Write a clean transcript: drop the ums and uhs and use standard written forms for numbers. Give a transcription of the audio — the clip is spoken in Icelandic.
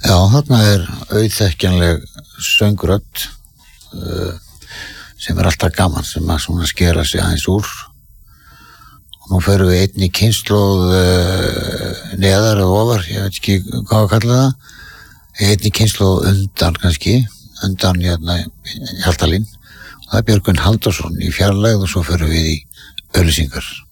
Já, þarna auðþekkjanleg söngrödd sem alltaf gaman, sem að svona skera sig aðeins úr. Og nú förum við einni kynslóð neðar og ofar, ég veit ekki hvað að kalla það. Einni kynslóð undan kannski, undan Hjaltalín. Það Björgvin Halldórsson í fjarlægð og svo förum við í auglýsingar.